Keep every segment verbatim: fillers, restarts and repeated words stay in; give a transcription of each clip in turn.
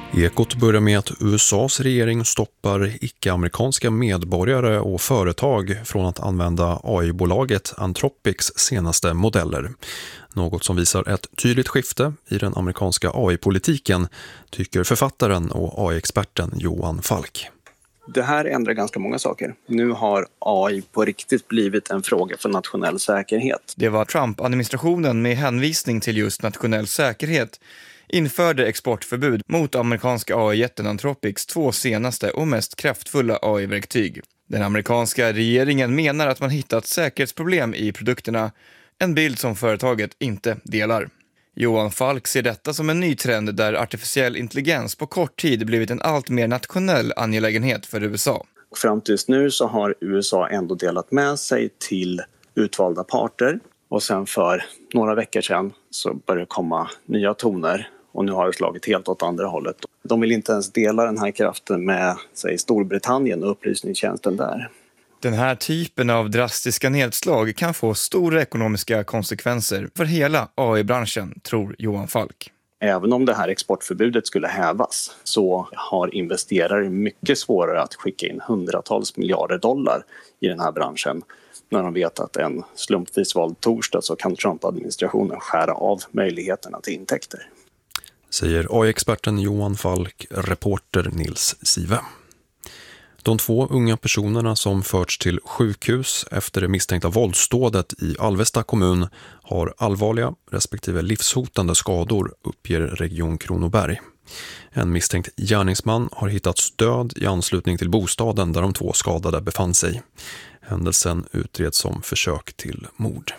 Ekot börjar med att U S A:s regering stoppar icke-amerikanska medborgare och företag från att använda A I-bolaget Anthropics senaste modeller. Något som visar ett tydligt skifte i den amerikanska A I-politiken, tycker författaren och A I-experten Johan Falk. Det här ändrar ganska många saker. Nu har A I på riktigt blivit en fråga för nationell säkerhet. Det var Trump-administrationen med hänvisning till just nationell säkerhet införde exportförbud mot amerikanska A I-jätten Anthropics två senaste och mest kraftfulla A I-verktyg. Den amerikanska regeringen menar att man hittat säkerhetsproblem i produkterna, en bild som företaget inte delar. Johan Falk ser detta som en ny trend där artificiell intelligens på kort tid blivit en allt mer nationell angelägenhet för U S A. Fram tills nu så har U S A ändå delat med sig till utvalda parter och sen för några veckor sedan så började det komma nya toner och nu har det slagit helt åt andra hållet. De vill inte ens dela den här kraften med säg, Storbritannien och upplysningstjänsten där. Den här typen av drastiska nedslag kan få stora ekonomiska konsekvenser för hela A I-branschen, tror Johan Falk. Även om det här exportförbudet skulle hävas så har investerare mycket svårare att skicka in hundratals miljarder dollar i den här branschen. När de vet att en slumpvis vald torsdag så kan Trump-administrationen skära av möjligheterna till intäkter. Säger A I-experten Johan Falk, reporter Nils Sive. De två unga personerna som förts till sjukhus efter det misstänkta våldsdådet i Alvesta kommun har allvarliga respektive livshotande skador, uppger Region Kronoberg. En misstänkt gärningsman har hittats död i anslutning till bostaden där de två skadade befann sig. Händelsen utreds som försök till mord.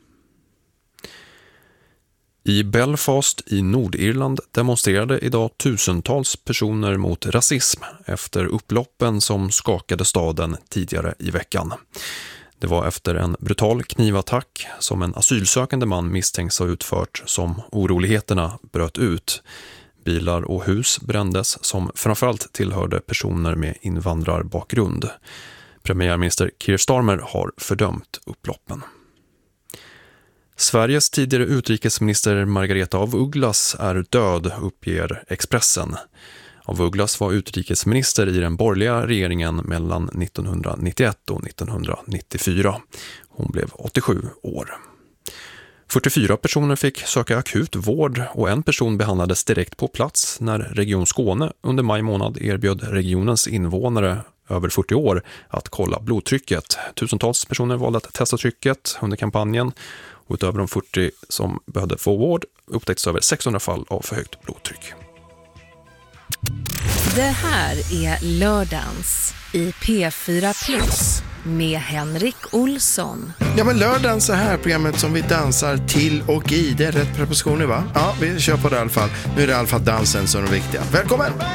I Belfast i Nordirland demonstrerade idag tusentals personer mot rasism efter upploppen som skakade staden tidigare i veckan. Det var efter en brutal knivattack som en asylsökande man misstänks ha utfört som oroligheterna bröt ut. Bilar och hus brändes som framförallt tillhörde personer med invandrarbakgrund. Premiärminister Keir Starmer har fördömt upploppen. Sveriges tidigare utrikesminister Margareta af Ugglas är död, uppger Expressen. Af Ugglas var utrikesminister i den borgerliga regeringen mellan nittonhundranittioett och nittonhundranittiofyra. Hon blev åttiosju år. fyrtiofyra personer fick söka akut vård och en person behandlades direkt på plats när Region Skåne under maj månad erbjöd regionens invånare över fyrtio år att kolla blodtrycket. Tusentals personer valde att testa trycket under kampanjen. Och utöver de fyrtio som behövde få vård upptäcktes över sexhundra fall av för högt blodtryck. Det här är Lördagens i P fyra Plus med Henrik Olsson. Ja, men lördagen så här programmet som vi dansar till och i. Det är rätt prepositioner, va? Ja, vi kör på det i alla fall. Nu är det i alla fall dansen som är viktiga. Välkommen!